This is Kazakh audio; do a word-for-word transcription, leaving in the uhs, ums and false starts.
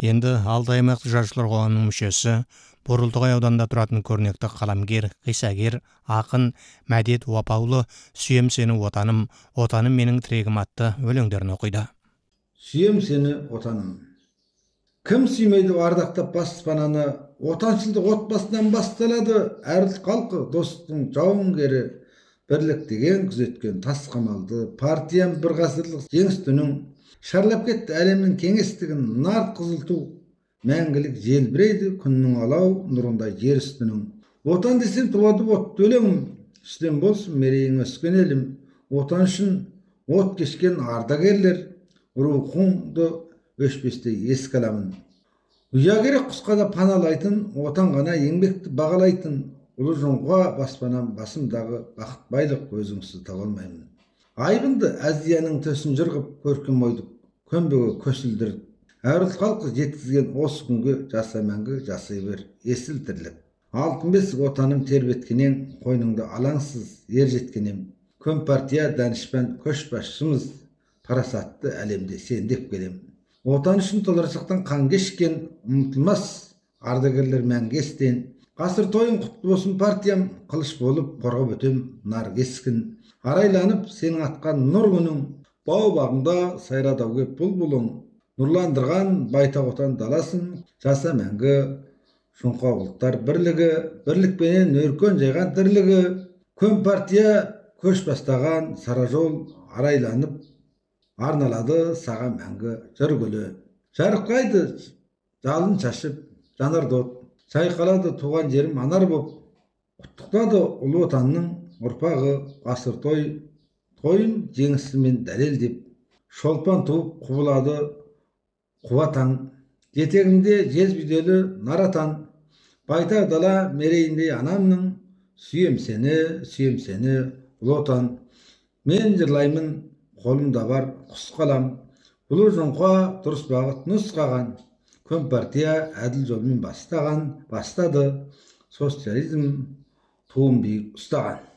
Енді Алтай аймақтық жазушылар қоғамының мүшесі, Борылтоғай ауданында тұратын көрнекті қаламгер, қиссагер, ақын Мәдет Уапаұлы «Сүйем сені отаным, отаным менің тірегім» атты өлеңдерін оқиды. Сүйем сені отаным. Кім сүймейді ардақтап баспананы, отаншылдық отбасынан басталады, әр халқы достың жауынгері, бірлік деген күзеткен тас қамалды, партиям бір ғасырлық жеңіс түнің, шарлап кетті әлемнің кеңістігін, нарт қызылту, мәңгілік желбірейді күннің алау нұрындай жер үстінің. Отан десем туады отты өлеңім, үстем болсын мерейің өскен елім, отан үшін от кешкен ардагерлер, рухыңды өшпестей еске аламын. Ұя керек құсқа да паналайтын, отан ғана еңбекті бағалайтын, ұлы жоңға баспанам басымдағы бақыт байлық өзіңсіз таба алмаймын. Айбынды Азияның төсін жырғып көркем ойдық, көмбеге көсілдіріп, әр ұлт халқы жеткізген осы күнге жаса мәңгі жасай бер есіл тірлік. Алтын бесік отаным тербеткенен, қойныңды алаңсыз ер жеткенем. Компартия данышпан көшбасшымыз, парасатты әлемде сен деп келем. Отан үшін толарсақтан қан кешкен, ұмытылмас ардагерлер мәңгі естен. Ғасыр тойын құтты болсын партиям, қылыш болып қорғап өтем нар кескін. Арайланып сенің атқан нұр күнің, бау бағында сайрады кеп бұлбұлың. Нұрландырған байтақ отан даласын, жаса мәңгі шоңқа ұлттар бірлігі, бірлікпенен өркен жайған тірлігі. Компартия көш бастаған сара жол, арайланып арналады саған мәңгі жыр гүлі. Жарқырайды жалын шашып жанар от, шайқалады туған жерім анар боп. Құттықтады ұлы отанның ұрпағы, ғасыр той тойын жеңісімен дәлел деп. Шолпан туып құбылады қуатаң, жетегімде жезбүйделі наратан. Байтақ дала мерейіндей анамның, сүйем сені, сүйем сені ұлы отан. Мен жырлаймын, қолымда бар құс қалам, ұлы жоңға дұрыс бағыт нұсқаған. Компартия әділ жолмен бастаған, бастады, социализм туын биік ұстаған.